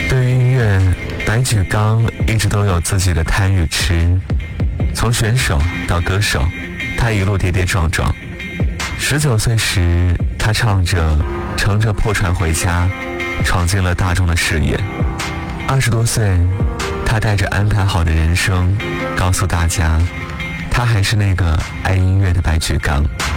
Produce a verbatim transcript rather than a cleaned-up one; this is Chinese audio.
对于音乐，白举纲一直都有自己的贪与吃。从选手到歌手，他一路跌跌撞撞。十九岁时，他唱着乘着破船回家，闯进了大众的视野。二十多岁，他带着安排好的人生，告诉大家，他还是那个爱音乐的白举纲。